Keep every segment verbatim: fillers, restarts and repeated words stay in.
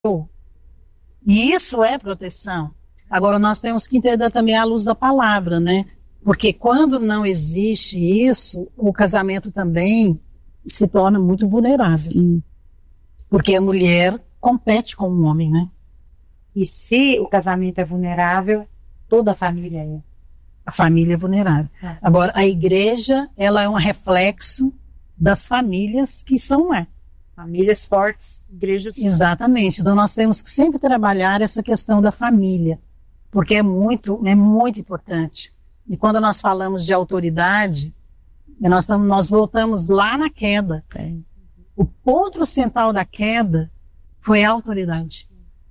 E isso é proteção. Agora, nós temos que entender também a luz da palavra, né? Porque quando não existe isso, o casamento também se torna muito vulnerável. Sim. Porque a mulher compete com o homem, né? E se o casamento é vulnerável, toda a família é. A família é vulnerável. É. Agora, a igreja, ela é um reflexo das famílias que estão lá. Famílias fortes, igrejas fortes. Exatamente. Então, nós temos que sempre trabalhar essa questão da família, porque é muito, é muito importante. E quando nós falamos de autoridade, nós, tamo, nós voltamos lá na queda. É. O ponto central da queda foi a autoridade.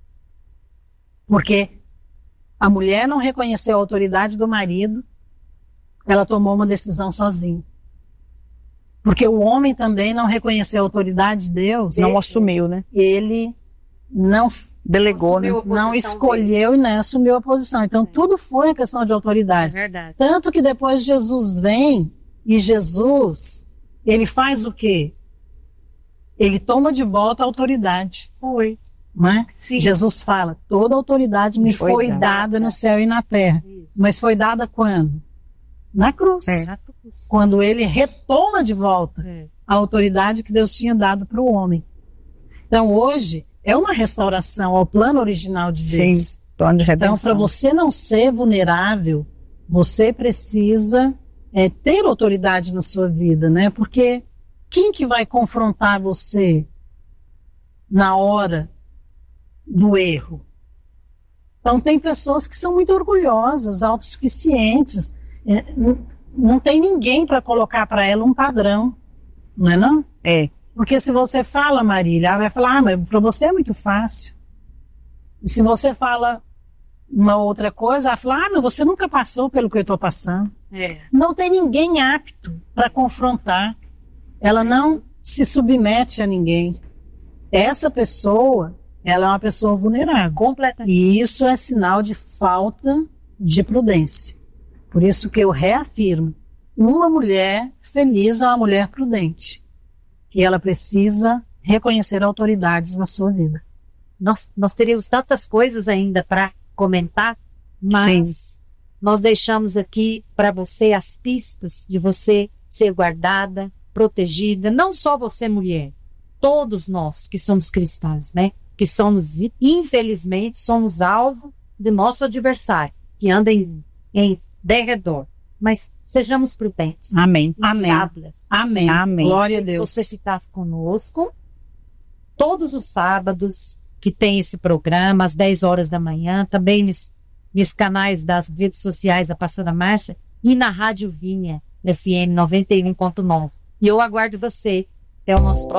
Porque a mulher não reconheceu a autoridade do marido, ela tomou uma decisão sozinha. Porque o homem também não reconheceu a autoridade de Deus. Não assumiu, né? Ele não delegou, né? Não escolheu dele. E nem assumiu a posição. Então, é. tudo foi uma questão de autoridade. É verdade. Tanto que depois Jesus vem e Jesus, ele faz o quê? Ele toma de volta a autoridade. Foi. Né? Jesus fala, toda autoridade me foi, foi dada, dada no céu e na terra. Isso. Mas foi dada quando? Na cruz. É, na cruz. Quando ele retoma de volta é. a autoridade que Deus tinha dado para o homem. Então hoje é uma restauração ao plano original de Deus. Sim, plano de redenção. Então, para você não ser vulnerável, você precisa é, ter autoridade na sua vida, né? Porque quem que vai confrontar você na hora do erro? Então tem pessoas que são muito orgulhosas, autossuficientes, é, não, não tem ninguém para colocar para ela um padrão, não é não? É. Porque se você fala, Marília, ela vai falar, ah, mas para você é muito fácil. E se você fala uma outra coisa, ela fala, ah, mas você nunca passou pelo que eu estou passando. É. Não tem ninguém apto para confrontar. Ela não se submete a ninguém. Essa pessoa, ela é uma pessoa vulnerável. Completamente. E isso é sinal de falta de prudência. Por isso que eu reafirmo, uma mulher feliz é uma mulher prudente. Que ela precisa reconhecer autoridades na sua vida. Nós, nós teríamos tantas coisas ainda para comentar, mas Sim. nós deixamos aqui para você as pistas de você ser guardada, protegida, não só você mulher, todos nós que somos cristãos, né? Que somos, infelizmente, somos alvo de nosso adversário, que anda em, em derredor. Mas sejamos prudentes. Amém. Amém. Amém. Amém. Glória a Deus. Você ficar conosco todos os sábados que tem esse programa, às dez horas da manhã, também nos, nos canais das redes sociais da Pastora Márcia e na Rádio Vinha, F M noventa e um ponto nove. E eu aguardo você. Até o nosso próximo